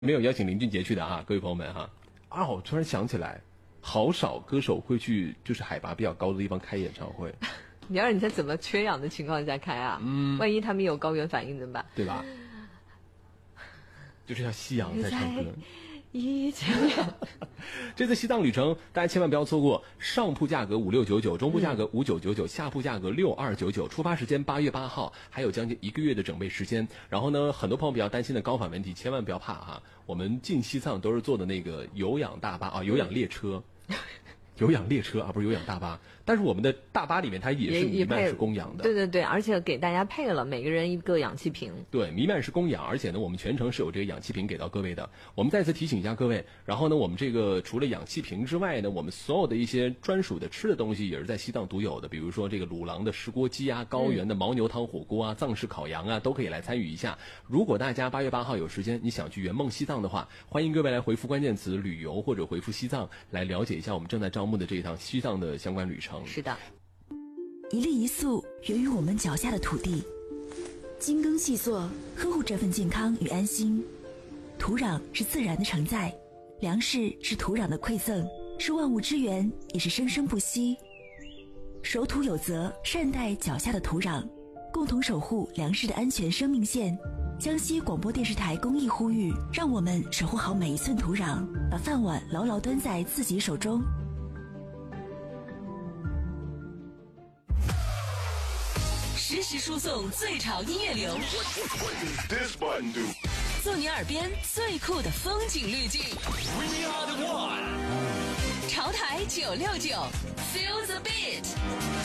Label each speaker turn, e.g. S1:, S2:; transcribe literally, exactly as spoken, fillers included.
S1: 没有邀请林俊杰去的哈，各位朋友们哈。啊，我突然想起来，好少歌手会去就是海拔比较高的地方开演唱会。
S2: 你要是你在怎么缺氧的情况下开啊？嗯，万一他们有高原反应怎么办？
S1: 对吧？就是要夕阳在唱歌。
S2: 一千
S1: 这次西藏旅程大家千万不要错过，上铺价格五六九九，中铺价格五九九九，下铺价格六二九九。出发时间八月八号，还有将近一个月的准备时间。然后呢，很多朋友比较担心的高反问题，千万不要怕哈。我们进西藏都是坐的那个有氧大巴啊，有氧列车。有氧列车而不是有氧大巴，但是我们的大巴里面它也是弥漫式供氧的。
S2: 对对对，而且给大家配了每个人一个氧气瓶。
S1: 对，弥漫式供氧，而且呢，我们全程是有这个氧气瓶给到各位的。我们再次提醒一下各位，然后呢，我们这个除了氧气瓶之外呢，我们所有的一些专属的吃的东西也是在西藏独有的，比如说这个鲁朗的石锅鸡啊，高原的牦牛汤火锅啊，藏式烤羊啊，都可以来参与一下。如果大家八月八号有时间，你想去圆梦西藏的话，欢迎各位来回复关键词旅游或者回复西藏来了解一下我们正在招募的这一趟西藏的相关旅程。
S2: 是的，
S3: 一粒一粟源于我们脚下的土地，精耕细作呵护这份健康与安心。土壤是自然的承载，粮食是土壤的馈赠，是万物之源，也是生生不息。守土有责，善待脚下的土壤，共同守护粮食的安全生命线。江西广播电视台公益呼吁，让我们守护好每一寸土壤，把饭碗牢牢端在自己手中。
S4: 实时输送最潮音乐流，做你耳边最酷的风景滤镜。潮台九六九 ，Feel the beat。